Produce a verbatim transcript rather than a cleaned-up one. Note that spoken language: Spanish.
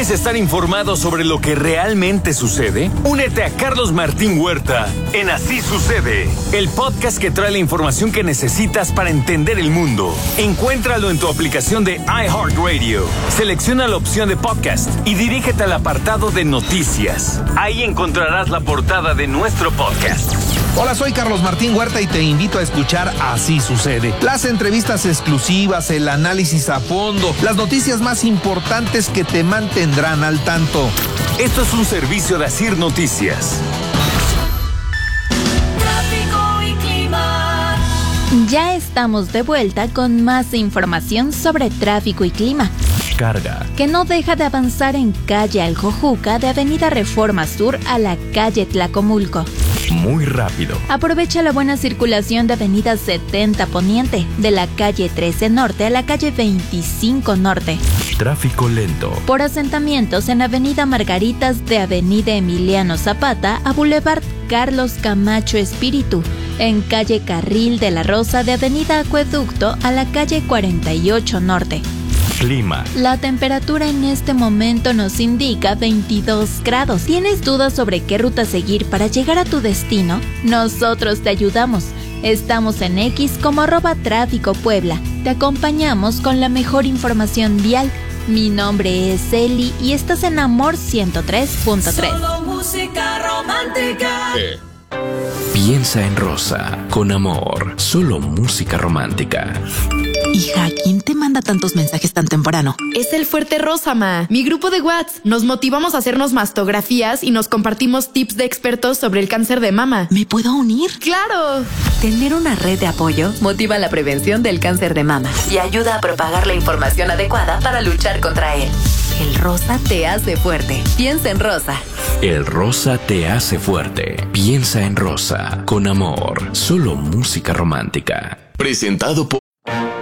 ¿Quieres estar informado sobre lo que realmente sucede? Únete a Carlos Martín Huerta en Así Sucede, el podcast que trae la información que necesitas para entender el mundo. Encuéntralo en tu aplicación de iHeartRadio. Selecciona la opción de podcast y dirígete al apartado de noticias. Ahí encontrarás la portada de nuestro podcast. Hola, soy Carlos Martín Huerta y te invito a escuchar Así Sucede. Las entrevistas exclusivas, el análisis a fondo, las noticias más importantes que te mantendrán al tanto. Esto es un servicio de Asir Noticias. Tráfico y clima. Ya estamos de vuelta con más información sobre tráfico y clima. Carga. Que no deja de avanzar en calle Aljojuca de Avenida Reforma Sur a la calle Tlacomulco. Muy rápido. Aprovecha la buena circulación de Avenida setenta Poniente, de la calle trece Norte a la calle veinticinco Norte. Tráfico lento. Por asentamientos en Avenida Margaritas de Avenida Emiliano Zapata a Boulevard Carlos Camacho Espíritu, en calle Carril de la Rosa de Avenida Acueducto a la calle cuarenta y ocho Norte. Clima. La temperatura en este momento nos indica veintidós grados. ¿Tienes dudas sobre qué ruta seguir para llegar a tu destino? Nosotros te ayudamos. Estamos en X como arroba Tráfico Puebla. Te acompañamos con la mejor información vial. Mi nombre es Eli y estás en Amor ciento tres punto tres. Solo música romántica. Eh. Piensa en Rosa, con amor, solo música romántica. Hija, ¿quién te manda tantos mensajes tan temprano? Es el Fuerte Rosa, ma. Mi grupo de WhatsApp. Nos motivamos a hacernos mastografías y nos compartimos tips de expertos sobre el cáncer de mama. ¿Me puedo unir? ¡Claro! Tener una red de apoyo motiva la prevención del cáncer de mama y ayuda a propagar la información adecuada para luchar contra él. El rosa te hace fuerte. Piensa en Rosa. El rosa te hace fuerte. Piensa en Rosa, con amor, solo música romántica. Presentado por